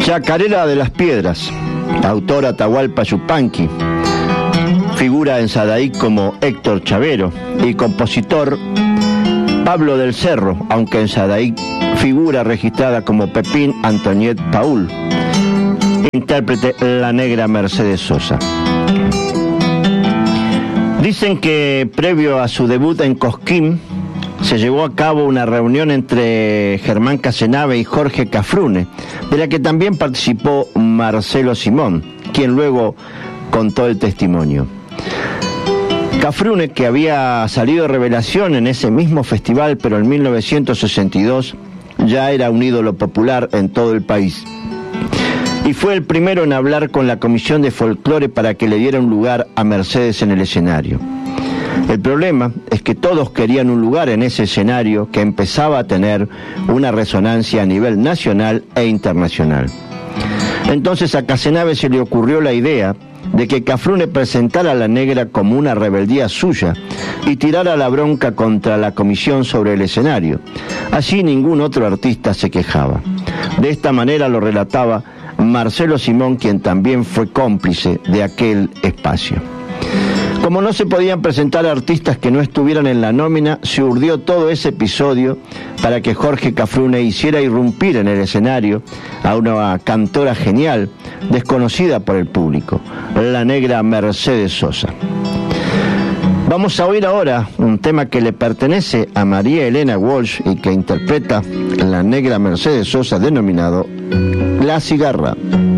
Chacarera de las Piedras, autor Atahualpa Yupanqui, figura en Sadaí como Héctor Chavero y compositor Pablo del Cerro, aunque en Sadaí figura registrada como Pepín Antoniet Paul, intérprete la negra Mercedes Sosa. Dicen que previo a su debut en Cosquín se llevó a cabo una reunión entre Germán Casenave y Jorge Cafrune, de la que también participó Marcelo Simón, quien luego contó el testimonio. Cafrune, que había salido revelación en ese mismo festival, pero en 1962, ya era un ídolo popular en todo el país. Y fue el primero en hablar con la Comisión de Folclore para que le diera un lugar a Mercedes en el escenario. El problema es que todos querían un lugar en ese escenario que empezaba a tener una resonancia a nivel nacional e internacional. Entonces a Casenave se le ocurrió la idea de que Cafrune presentara a la negra como una rebeldía suya y tirara la bronca contra la comisión sobre el escenario. Así ningún otro artista se quejaba. De esta manera lo relataba Marcelo Simón, quien también fue cómplice de aquel espacio. Como no se podían presentar artistas que no estuvieran en la nómina, se urdió todo ese episodio para que Jorge Cafrune hiciera irrumpir en el escenario a una cantora genial, desconocida por el público, la negra Mercedes Sosa. Vamos a oír ahora un tema que le pertenece a María Elena Walsh y que interpreta la negra Mercedes Sosa, denominado La Cigarra.